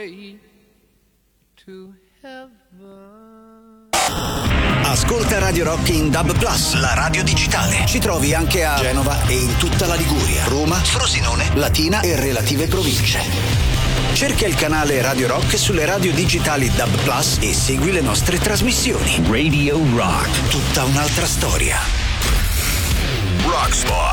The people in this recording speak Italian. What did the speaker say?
way to heaven. Ascolta Radio Rock in DAB+, la radio digitale. Ci trovi anche a Genova e in tutta la Liguria, Roma, Frosinone, Latina e relative province. Cerca il canale Radio Rock sulle radio digitali DAB+ e segui le nostre trasmissioni. Radio Rock, tutta un'altra storia. Rocksmart.